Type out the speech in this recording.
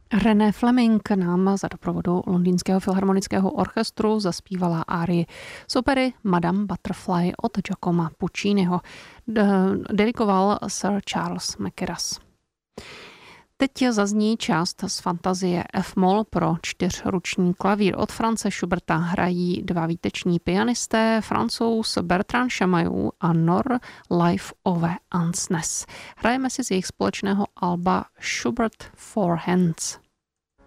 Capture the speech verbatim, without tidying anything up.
René Fleming nám za doprovodu Londýnského filharmonického orchestru zaspívala árii z opery Madame Butterfly od Giacomo Pucciniho. Dedikoval Sir Charles Mackerras. Teď zazní část z fantazie F-moll pro čtyřruční klavír. Od Franze Schuberta hrají dva výteční pianisté, Francouz Bertrand Chamayou a Nor Life Ove Ansnes. Hrajeme si z jejich společného alba Schubert Four Hands.